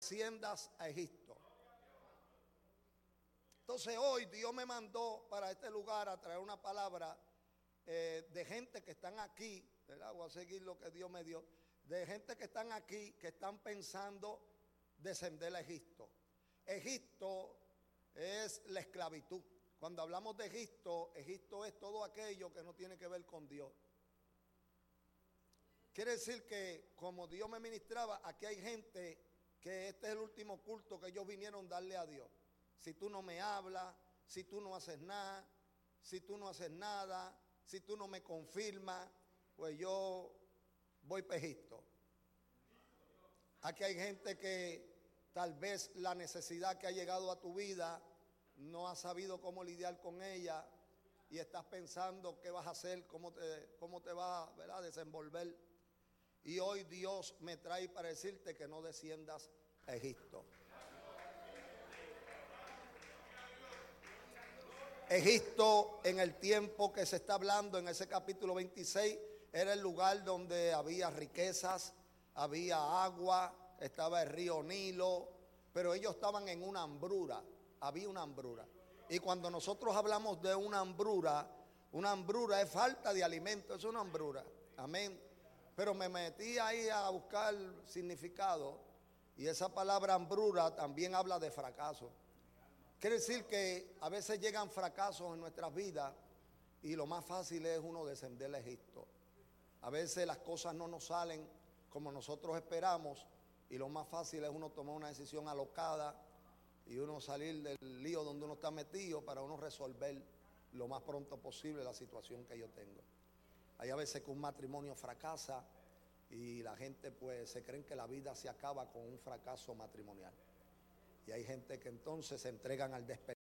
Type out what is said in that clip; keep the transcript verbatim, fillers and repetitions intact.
desciendas a Egipto. Entonces hoy Dios me mandó para este lugar a traer una palabra eh, de gente que están aquí, ¿verdad? Voy a seguir lo que Dios me dio, de gente que están aquí, que están pensando descender a Egipto. Egipto es la esclavitud. Cuando hablamos de Egipto, Egipto es todo aquello que no tiene que ver con Dios. Quiere decir que como Dios me ministraba, aquí hay gente que este es el último culto que ellos vinieron a darle a Dios. Si tú no me hablas, si tú no haces nada, si tú no haces nada, si tú no me confirmas, pues yo voy para Egipto. Aquí hay gente que tal vez la necesidad que ha llegado a tu vida no has sabido cómo lidiar con ella y estás pensando qué vas a hacer, cómo te, cómo te vas, ¿verdad?, a desenvolver. Y hoy Dios me trae para decirte que no desciendas a Egipto. Egipto, en el tiempo que se está hablando en ese capítulo veintiséis, era el lugar donde había riquezas, había agua, estaba el río Nilo, pero ellos estaban en una hambrura, había una hambrura. Y cuando nosotros hablamos de una hambrura, una hambrura es falta de alimento, es una hambrura, amén. Pero me metí ahí a buscar significado y esa palabra hambrura también habla de fracaso. Quiere decir que a veces llegan fracasos en nuestras vidas y lo más fácil es uno descender a Egipto. A veces las cosas no nos salen como nosotros esperamos y lo más fácil es uno tomar una decisión alocada y uno salir del lío donde uno está metido para uno resolver lo más pronto posible la situación que yo tengo. Hay a veces que un matrimonio fracasa y la gente pues se creen que la vida se acaba con un fracaso matrimonial. Y hay gente que entonces se entregan al despecho.